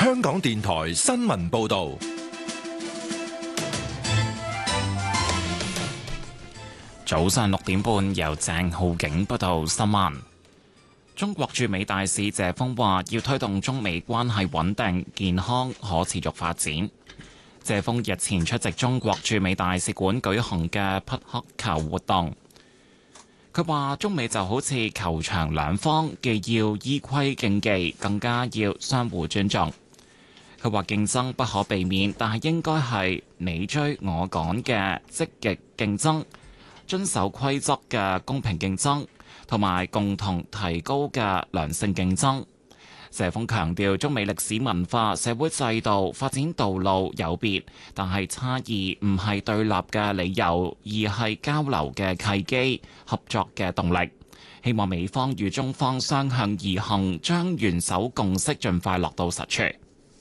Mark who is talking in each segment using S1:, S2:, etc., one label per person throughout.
S1: 香港電台新聞報道。
S2: 早上6點半，由鄭浩景報道新聞。中國駐美大使謝鋒話，要推動中美關係穩定、健康、可持續發展。謝鋒日前出席中國駐美大使館舉行嘅匹克球活動，佢話中美就好似球場兩方，既要依規競技，更加要相互尊重。佢話競爭不可避免，但係應該係你追我趕嘅積極競爭，遵守規則嘅公平競爭，同埋共同提高嘅良性競爭。謝鋒強調，中美歷史文化、社會制度發展道路有別，但係差異唔係對立嘅理由，而係交流嘅契機、合作嘅動力。希望美方與中方相向而行，將元首共識盡快落到實處。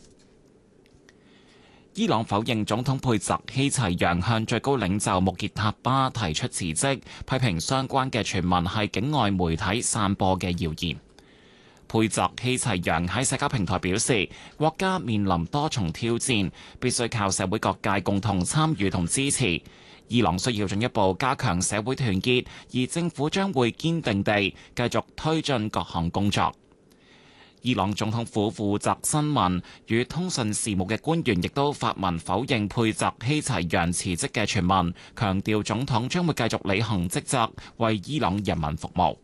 S2: 伊朗否認總統佩澤希齊揚向最高領袖穆傑塔巴提出辭職，批評相關嘅傳聞係境外媒體散播嘅謠言。佩澤希齊揚喺社交平台表示，國家面臨多重挑戰，必須靠社會各界共同參與同支持。伊朗需要進一步加強社會團結，而政府將會堅定地繼續推進各項工作。伊朗總統府負責新聞與通訊事務嘅官員亦都發文否認佩澤希齊揚辭職嘅傳聞，強調總統將會繼續履行職責，為伊朗人民服務。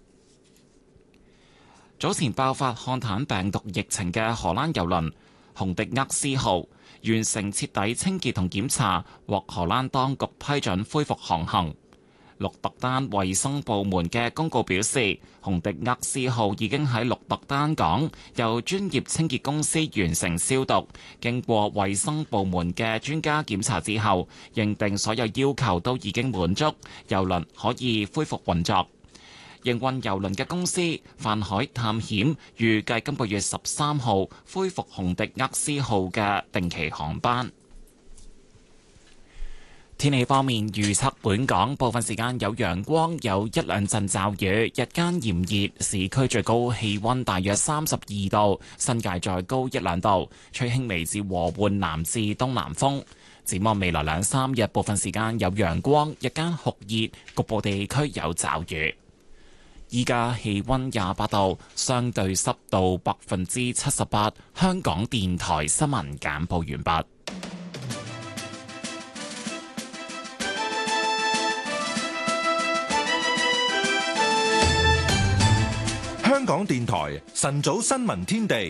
S2: 早前爆發漢坦病毒疫情嘅荷蘭郵輪洪迪厄斯號完成徹底清潔同檢查，獲荷蘭當局批准恢復航行。鹿特丹衛生部門嘅公告表示，洪迪厄斯號已經喺鹿特丹港由專業清潔公司完成消毒，經過衛生部門嘅專家檢查之後，認定所有要求都已經滿足，郵輪可以恢復運作。營運郵輪嘅公司泛海探險預計今個月13號恢復洪迪厄斯號嘅定期航班。天氣方面，預測本港部分時間有陽光，有一兩陣驟雨，日間炎熱，市區最高氣溫大約32度，新界再高一兩度，吹輕微至和緩南至東南風。展望未來2、3日，部分時間有陽光，日間酷熱，局部地區有驟雨。依家氣溫28度，相對濕度78%。香港電台新聞簡報完畢。
S1: 香港電台晨早新聞天地，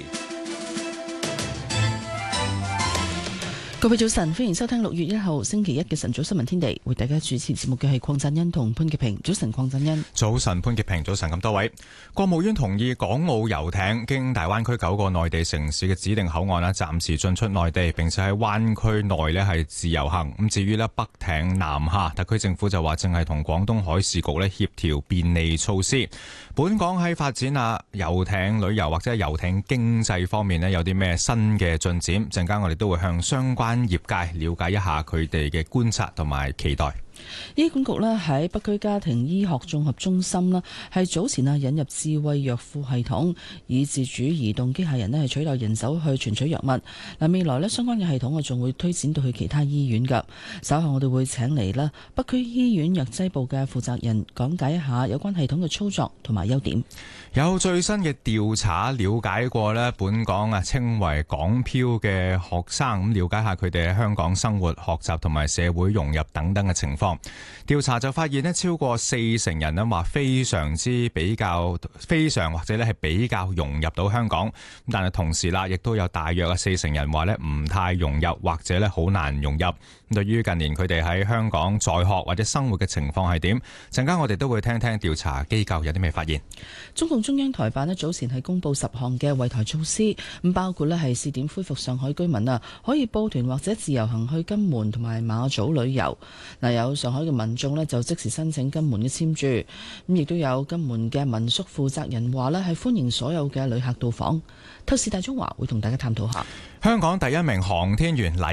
S3: 各位早晨，歡迎收聽6月1號星期一嘅晨早新聞天地，為大家主持節目嘅係鄺振恩同潘潔平。早晨，鄺振恩。
S4: 早晨，潘潔平。早晨，咁多位。國務院同意港澳遊艇經大灣區9個內地城市嘅指定口岸暫時進出內地，並且喺灣區內係自由行。咁至於北艇南下，特區政府就話正係同廣東海事局協調便利措施。本港喺發展遊艇旅遊或者遊艇經濟方面有啲咩新嘅進展？陣間我哋都會向相關業界了解一下佢哋嘅觀察同埋期待。
S3: 醫管局喺北區家庭醫學綜合中心係早前引入智慧藥庫系統，以自主移動機械人係取代人手去存取藥物。未來相關嘅系統我仲會推展到去其他醫院㗎。稍後我哋會請嚟北區醫院藥劑部嘅負責人講解一下有關系統嘅操作同埋優點。
S4: 有最新嘅調查了解過本港稱為港漂嘅學生，咁了解下佢哋喺香港生活、學習同埋社會融入等等嘅情況。調查就發現超過40%人話非常或者係比較融入到香港，但係同時亦都有大約40%人話唔太融入或者好難融入。對於近年佢哋喺香港在學或者生活嘅情況係點？陣間我哋都會聽聽調查機構有啲咩發現。
S3: 中共中央台辦早前係公布10項嘅惠台措施，咁包括係試點恢復上海居民可以報團或者自由行去金門同埋馬祖旅遊。有上海嘅民眾就即時申請金門嘅簽注，咁亦都有金門嘅民宿負責人話係歡迎所有嘅旅客到訪。透視大中華會同大家探討下。
S4: 香港第一名航天員黎